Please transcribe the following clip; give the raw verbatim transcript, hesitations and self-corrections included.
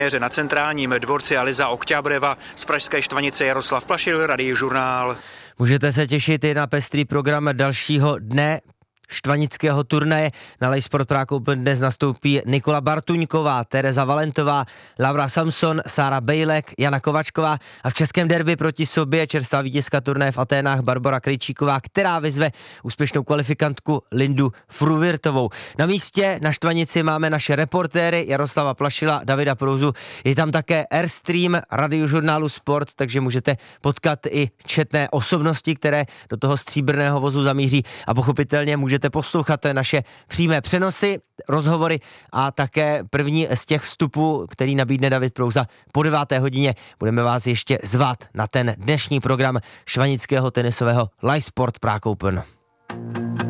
Na centrálním dvorci Aliza Okťabreva z pražské Štvanice Jaroslav Plašil, Radiožurnál. Můžete se těšit i na pestrý program dalšího dne štvanického turnaje. Na Live Sport Prague Open dnes nastoupí Nikola Bartuňková, Tereza Valentová, Laura Samson, Sára Bejlek, Jana Kovačková a v českém derby proti sobě čerstvá vítězka turnaje v Aténách Barbora Krejčíková, která vyzve úspěšnou kvalifikantku Lindu Fruvirtovou. Na místě na Štvanici máme naše reportéry Jaroslava Plašila, Davida Prouzu. Je tam také Airstream Radiožurnálu Sport, takže můžete potkat i četné osobnosti, které do toho stříbrného vozu zamíří a pochopitelně můžete poslouchat naše přímé přenosy, rozhovory a také první z těch vstupů, který nabídne David Prouza po deváté hodině. Budeme vás ještě zvát na ten dnešní program štvanického tenisového Live Sport Prague Open.